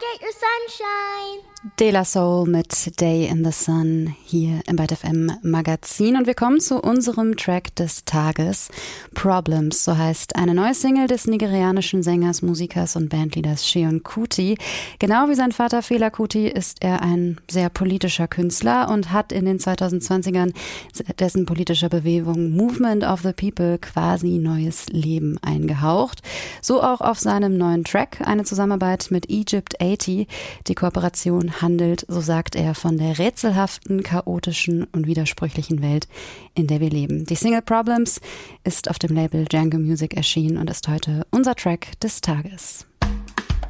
get your sunshine. De La Soul mit Day in the Sun hier im Byte FM Magazin. Und wir kommen zu unserem Track des Tages. Problems, so heißt eine neue Single des nigerianischen Sängers, Musikers und Bandleaders Seun Kuti. Genau wie sein Vater Fela Kuti ist er ein sehr politischer Künstler und hat in den 2020ern dessen politischer Bewegung Movement of the People quasi neues Leben eingehaucht. So auch auf seinem neuen Track, eine Zusammenarbeit mit Egypt 80. Die Kooperation handelt, so sagt er, von der rätselhaften, chaotischen und widersprüchlichen Welt, in der wir leben. Die Single Problems ist auf dem Label Django Music erschienen und ist heute unser Track des Tages.